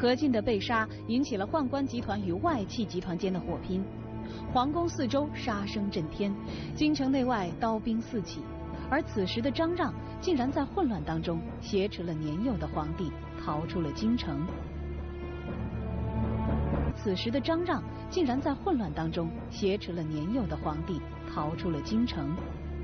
何进的被杀引起了宦官集团与外戚集团间的火拼，皇宫四周杀声震天，京城内外刀兵四起。而此时的张让竟然在混乱当中挟持了年幼的皇帝逃出了京城。此时的张让竟然在混乱当中挟持了年幼的皇帝逃出了京城。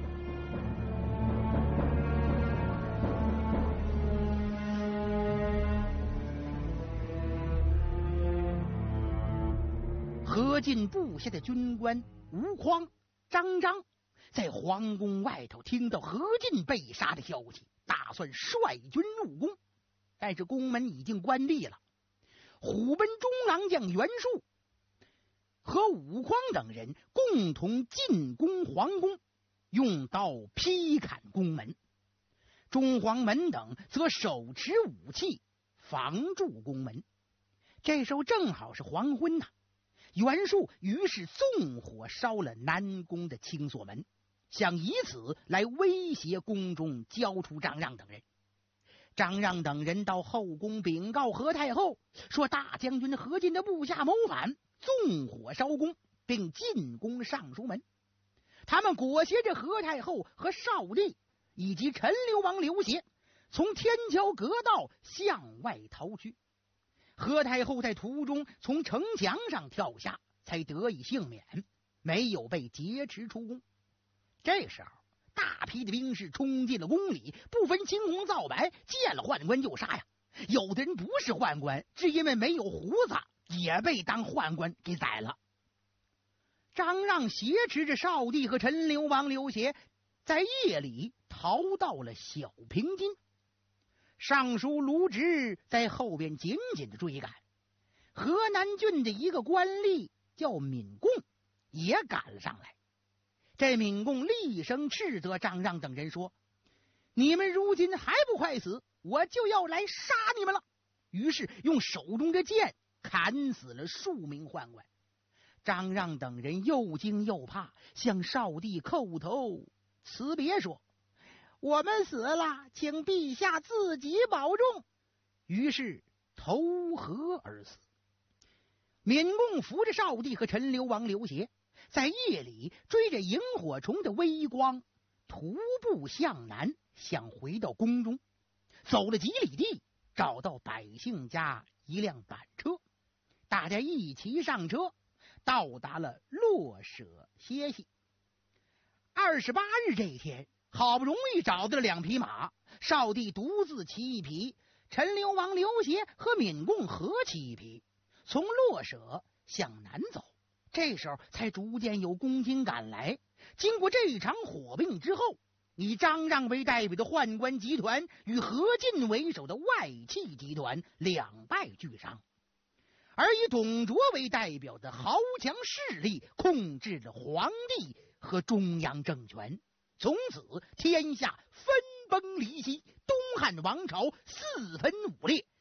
何进部下的军官吴匡、张璋在皇宫外头听到何进被杀的消息，打算率军入宫，但是宫门已经关闭了。虎贲中郎将袁术和吴匡等人共同进攻皇宫，用刀劈砍宫门，中黄门等则手持武器防住宫门。这时候正好是黄昏呐，袁术于是纵火烧了南宫的青锁门，想以此来威胁宫中交出张让等人。张让等人到后宫禀告何太后，说大将军何进的部下谋反，纵火烧宫，并进攻尚书门。他们裹挟着何太后和少帝以及陈留王刘协，从天桥阁道向外逃去。何太后在途中从城墙上跳下，才得以幸免，没有被劫持出宫。这时候大批的兵士冲进了宫里，不分青红皂白，见了宦官就杀呀。有的人不是宦官，只因为没有胡子，也被当宦官给宰了。张让挟持着少帝和陈留王刘协，在夜里逃到了小平津。尚书卢植在后边紧紧的追赶，河南郡的一个官吏叫闵贡也赶了上来。这闵贡厉声斥责张让等人说，你们如今还不快死，我就要来杀你们了。于是用手中的剑砍死了数名宦官。张让等人又惊又怕，向少帝叩头辞别说，我们死了，请陛下自己保重。于是投河而死。闵贡扶着少帝和陈留王刘协，在夜里追着萤火虫的微光，徒步向南，想回到宫中。走了几里地，找到百姓家一辆板车，大家一齐上车，到达了洛舍歇息。28日这一天，好不容易找到了2匹马，少帝独自骑一匹，陈留王刘协和闵贡合骑一匹，从洛舍向南走。这时候才逐渐有公卿赶来。经过这场火并之后，以张让为代表的宦官集团与何进为首的外戚集团两败俱伤，而以董卓为代表的豪强势力控制了皇帝和中央政权。从此天下分崩离析，东汉王朝四分五裂，